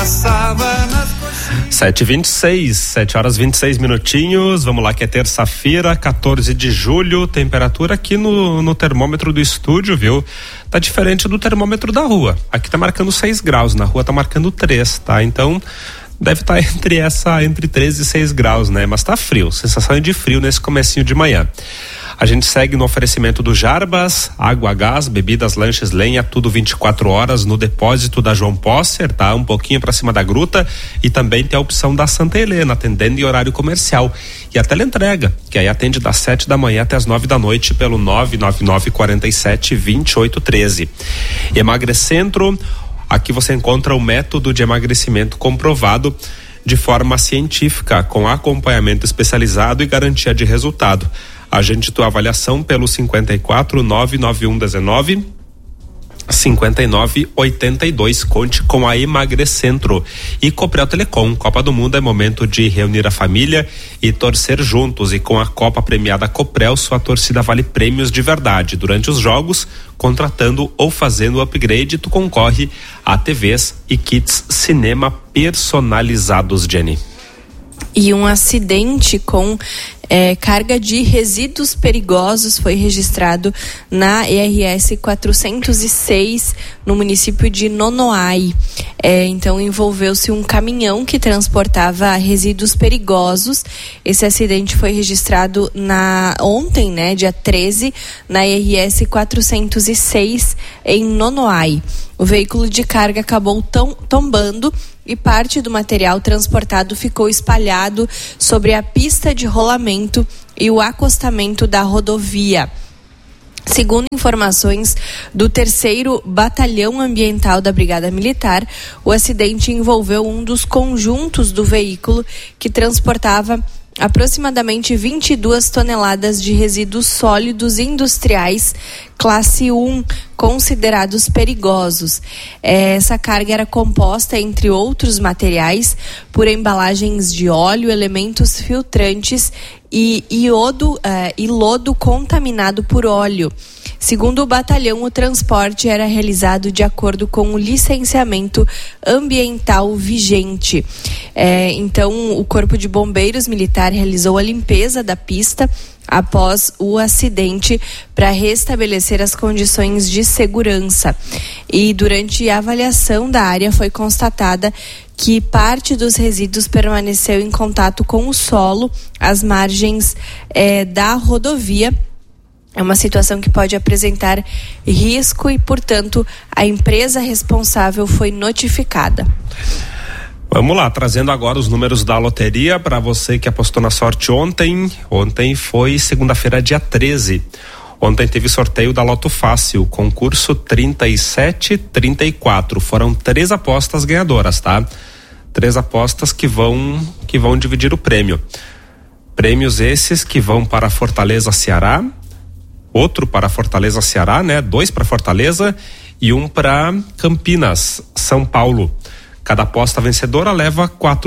passava nas 7h26, 7 horas 26 minutinhos. Vamos lá, que é terça-feira, 14 de julho. Temperatura aqui no termômetro do estúdio, viu? Tá diferente do termômetro da rua. Aqui tá marcando 6 graus, na rua tá marcando 3, tá? Então deve estar entre 13 e 6 graus, né? Mas tá frio, sensação de frio nesse comecinho de manhã. A gente segue no oferecimento do Jarbas, água, gás, bebidas, lanches, lenha, tudo 24 horas no depósito da João Posser, tá? Um pouquinho para cima da gruta, e também tem a opção da Santa Helena, atendendo em horário comercial. E a teleentrega, que aí atende das 7 da manhã até as 9 da noite pelo 999472813. Emagrecentro, aqui você encontra o método de emagrecimento comprovado de forma científica, com acompanhamento especializado e garantia de resultado. Agende tua avaliação pelo 54 99119 5982. Conte com a Emagrecentro. E Coprel Telecom. Copa do Mundo é momento de reunir a família e torcer juntos. E com a Copa premiada Coprel, sua torcida vale prêmios de verdade. Durante os jogos, contratando ou fazendo upgrade, tu concorre a TVs e kits cinema personalizados, Jenny. E um acidente com carga de resíduos perigosos foi registrado na ERS 406 no município de Nonoai. Então envolveu-se um caminhão que transportava resíduos perigosos. Esse acidente foi registrado ontem, né, dia 13, na ERS 406 em Nonoai. O veículo de carga acabou tombando e parte do material transportado ficou espalhado sobre a pista de rolamento e o acostamento da rodovia. Segundo informações do 3º Batalhão Ambiental da Brigada Militar, o acidente envolveu um dos conjuntos do veículo que transportava aproximadamente 22 toneladas de resíduos sólidos industriais classe 1, considerados perigosos. Essa carga era composta, entre outros materiais, por embalagens de óleo, elementos filtrantes e lodo contaminado por óleo. Segundo o batalhão, o transporte era realizado de acordo com o licenciamento ambiental vigente. Então, o Corpo de Bombeiros Militar realizou a limpeza da pista após o acidente para restabelecer as condições de segurança. E durante a avaliação da área foi constatada que parte dos resíduos permaneceu em contato com o solo, às margens da rodovia. É uma situação que pode apresentar risco e, portanto, a empresa responsável foi notificada. Vamos lá, trazendo agora os números da loteria para você que apostou na sorte ontem. Ontem foi segunda-feira, dia 13. Ontem teve sorteio da Loto Fácil, concurso 3734. Foram 3 apostas ganhadoras, tá? 3 apostas que vão dividir o prêmio. Prêmios esses que vão para Fortaleza, Ceará, outro para Fortaleza, Ceará, né? 2 para Fortaleza e 1 para Campinas, São Paulo. Cada aposta vencedora leva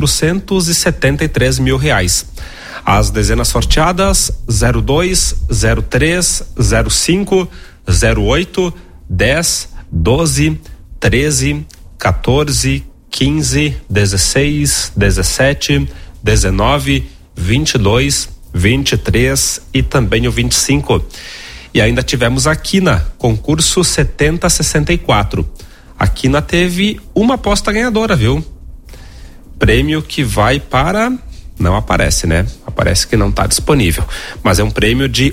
R$473 mil. As dezenas sorteadas: 02, 03, 05, 08, 10, 12, 13, 14, 15, 16, 17, 19, 22, 23 e também o 25. E ainda tivemos a Quina, concurso 7064. A Quina teve uma aposta ganhadora, viu? Prêmio que vai para... Não aparece, né? Aparece que não está disponível. Mas é um prêmio de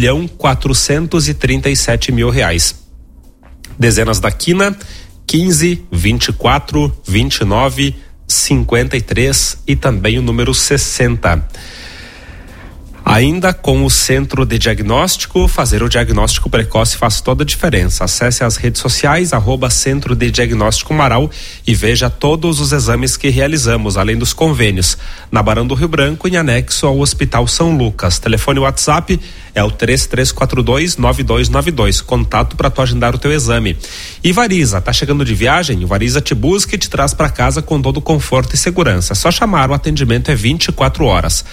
R$1.437.000. Dezenas da Quina: 15, 24, 29, 53 e também o número 60. Ainda com o Centro de Diagnóstico, fazer o diagnóstico precoce faz toda a diferença. Acesse as redes sociais, @Centro de Diagnóstico Marau, e veja todos os exames que realizamos, além dos convênios, na Barão do Rio Branco, em anexo ao Hospital São Lucas. Telefone WhatsApp é o 3342-9292. Contato para tu agendar o teu exame. E Variza, tá chegando de viagem? O Variza te busca e te traz para casa com todo conforto e segurança. É só chamar, o atendimento é 24 horas.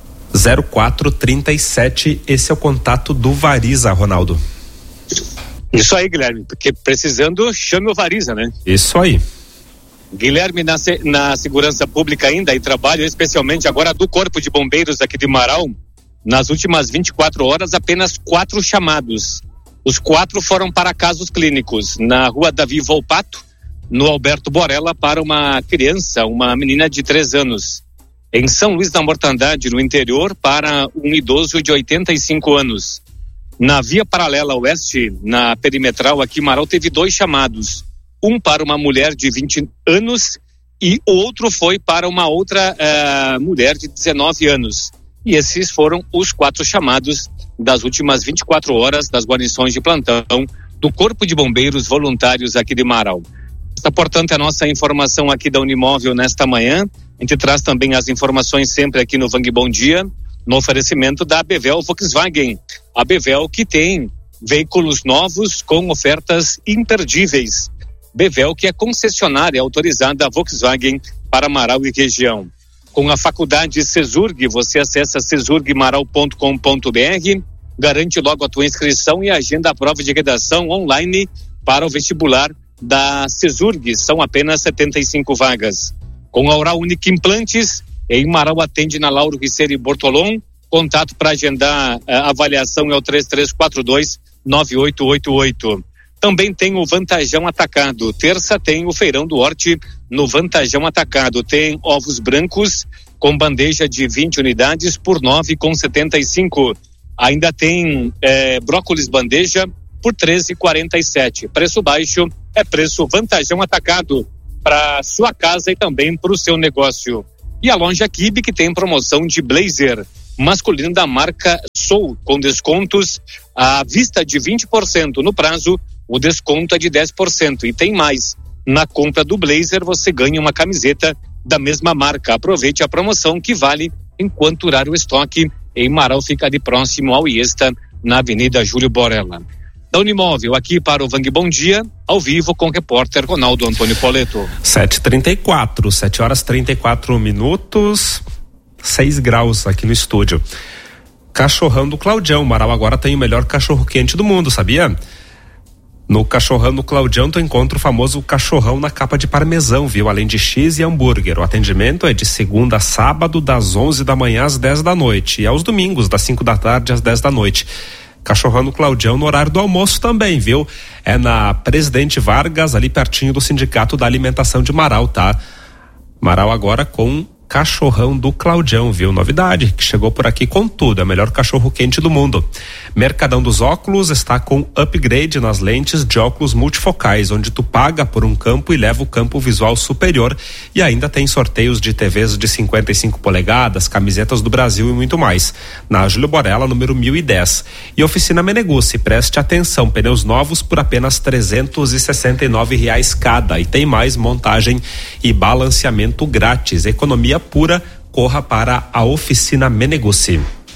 99983-0437. Esse é o contato do Variza, Ronaldo. Isso aí, Guilherme, porque precisando, chame o Variza, né? Isso aí. Guilherme, na segurança pública ainda, e trabalho especialmente agora do Corpo de Bombeiros aqui de Marau, nas últimas 24 horas, apenas 4 chamados. Os 4 foram para casos clínicos. Na rua Davi Volpato, no Alberto Borella, para uma criança, uma menina de 3 anos. Em São Luís da Mortandade, no interior, para um idoso de 85 anos. Na via paralela oeste, na perimetral aqui, Marau teve 2 chamados. Um para uma mulher de 20 anos e o outro foi para uma outra mulher de 19 anos. E esses foram os 4 chamados das últimas 24 horas das guarnições de plantão do Corpo de Bombeiros Voluntários aqui de Marau. Esta, portanto, é a nossa informação aqui da Unimóvel nesta manhã. A gente traz também as informações sempre aqui no Vang Bom Dia, no oferecimento da Bevel Volkswagen. A Bevel que tem veículos novos com ofertas imperdíveis. Bevel, que é concessionária autorizada Volkswagen para Marau e região. Com a faculdade Cesurg, você acessa cesurgmarau.com.br, garante logo a tua inscrição e agenda a prova de redação online para o vestibular da Cesurg. São apenas 75 vagas. Com a Oral Unique Implantes, em Marau atende na Lauro Riceiro e Bortolom. Contato para agendar a avaliação é o 3342-9888. Também tem o Vantajão Atacado. Terça tem o Feirão do Horte no Vantajão Atacado. Tem ovos brancos com bandeja de 20 unidades por 9,75. Ainda tem brócolis bandeja por 13,47. Preço baixo é preço Vantajão Atacado para sua casa e também para o seu negócio. E a loja Kibe, que tem promoção de blazer masculino da marca Soul, com descontos à vista de 20%. No prazo, o desconto é de 10%. E tem mais. Na compra do blazer, você ganha uma camiseta da mesma marca. Aproveite a promoção que vale enquanto durar o estoque. Em Marau fica ali próximo ao Iesta, na Avenida Júlio Borella. Da Unimóvel, aqui para o Vang Bom Dia, ao vivo com o repórter Ronaldo Antônio Poleto. 7h34, 7h34, 6 graus aqui no estúdio. Cachorrão do Claudião. Marau agora tem o melhor cachorro quente do mundo, sabia? No Cachorrão do Claudião tu encontra o famoso cachorrão na capa de parmesão, viu? Além de X e hambúrguer. O atendimento é de segunda a sábado, das 11 da manhã às 10 da noite. E aos domingos, das 5 da tarde às 10 da noite. Cachorrão do Claudião no horário do almoço também, viu? É na Presidente Vargas, ali pertinho do Sindicato da Alimentação de Marau, tá? Marau agora com Cachorrão do Claudião, viu? Novidade, que chegou por aqui com tudo, é o melhor cachorro quente do mundo. Mercadão dos Óculos está com upgrade nas lentes de óculos multifocais, onde tu paga por um campo e leva o campo visual superior, e ainda tem sorteios de TVs de 55 polegadas, camisetas do Brasil e muito mais. Na Júlio Borella, número 1010. E Oficina Meneguzzi, preste atenção, pneus novos por apenas R$369 cada, e tem mais montagem e balanceamento grátis, economia pura. Corra para a Oficina Meneguzzi.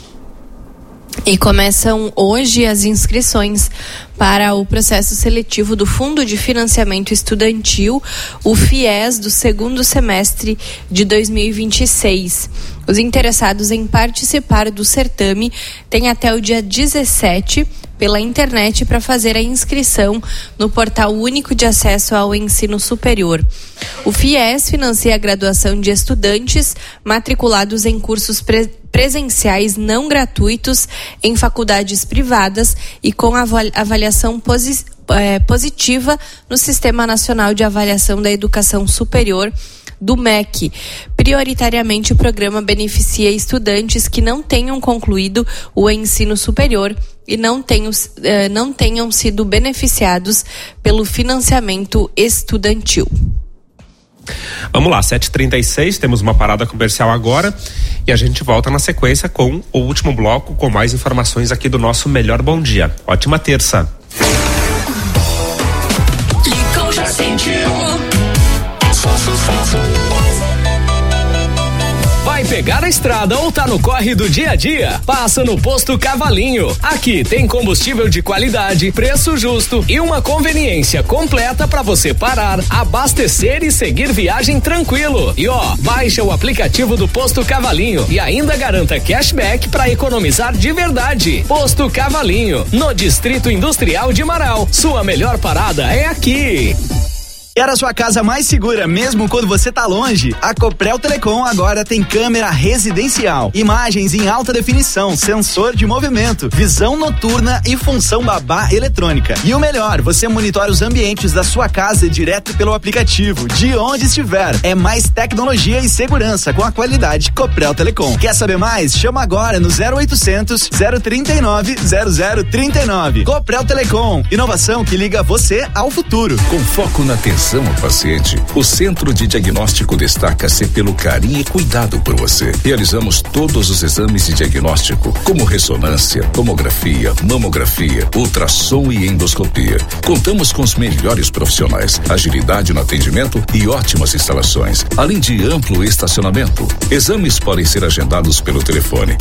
E começam hoje as inscrições para o processo seletivo do Fundo de Financiamento Estudantil, o FIES, do segundo semestre de 2026. Os interessados em participar do certame têm até o dia 17 pela internet para fazer a inscrição no Portal Único de Acesso ao Ensino Superior. O FIES financia a graduação de estudantes matriculados em cursos presenciais não gratuitos em faculdades privadas e com avaliação positiva no Sistema Nacional de Avaliação da Educação Superior, do MEC. Prioritariamente, o programa beneficia estudantes que não tenham concluído o ensino superior e não tenham sido beneficiados pelo financiamento estudantil. Vamos lá, 7h36, temos uma parada comercial agora e a gente volta na sequência com o último bloco, com mais informações aqui do nosso Melhor Bom Dia. Ótima terça. Licou, já sentiu. Vai pegar a estrada ou tá no corre do dia a dia? Passa no Posto Cavalinho. Aqui tem combustível de qualidade, preço justo e uma conveniência completa para você parar, abastecer e seguir viagem tranquilo. E baixa o aplicativo do Posto Cavalinho e ainda garanta cashback para economizar de verdade. Posto Cavalinho, no Distrito Industrial de Marau. Sua melhor parada é aqui. Quer a sua casa mais segura mesmo quando você tá longe? A Coprel Telecom agora tem câmera residencial, imagens em alta definição, sensor de movimento, visão noturna e função babá eletrônica. E o melhor, você monitora os ambientes da sua casa direto pelo aplicativo, de onde estiver. É mais tecnologia e segurança com a qualidade Coprel Telecom. Quer saber mais? Chama agora no 0800 039 0039. Coprel Telecom, inovação que liga você ao futuro. Com foco na atenção ao paciente, o Centro de Diagnóstico destaca-se pelo carinho e cuidado por você. Realizamos todos os exames de diagnóstico, como ressonância, tomografia, mamografia, ultrassom e endoscopia. Contamos com os melhores profissionais, agilidade no atendimento e ótimas instalações, além de amplo estacionamento. Exames podem ser agendados pelo telefone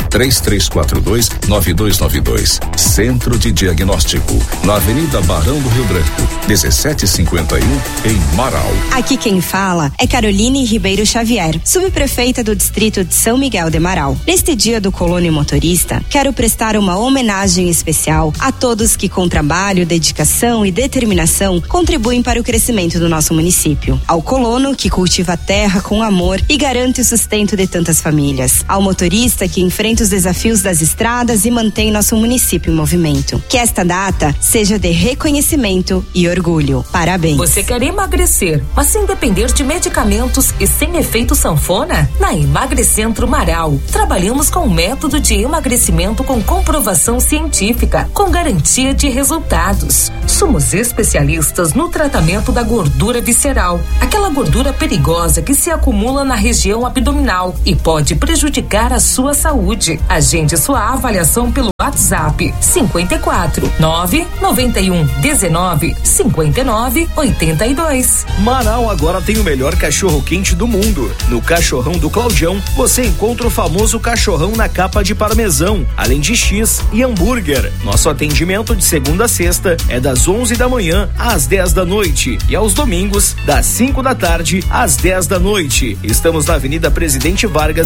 3342-9292. Centro de Diagnóstico, na Avenida Barão do Rio Branco, 1751, em Marau. Aqui quem fala é Caroline Ribeiro Xavier, subprefeita do distrito de São Miguel de Marau. Neste dia do colono motorista, quero prestar uma homenagem especial a todos que com trabalho, dedicação e determinação contribuem para o crescimento do nosso município. Ao colono que cultiva a terra com amor e garante o sustento de tantas famílias. Ao motorista que enfrenta os desafios das estradas e mantém nosso município em movimento. Que esta data seja de reconhecimento e orgulho. Parabéns. Você quer emagrecer, mas sem depender de medicamentos e sem efeito sanfona? Na Emagrecentro Marau, trabalhamos com um método de emagrecimento com comprovação científica, com garantia de resultados. Somos especialistas no tratamento da gordura visceral, aquela gordura perigosa que se acumula na região abdominal e pode prejudicar a sua saúde. Agende sua avaliação pelo WhatsApp 54 991 19 59 82. Marau agora tem o melhor cachorro quente do mundo. No Cachorrão do Claudião, você encontra o famoso cachorrão na capa de parmesão, além de X e hambúrguer. Nosso atendimento de segunda a sexta é das 11 da manhã às 10 da noite e aos domingos das 5 da tarde às 10 da noite. Estamos na Avenida Presidente Vargas,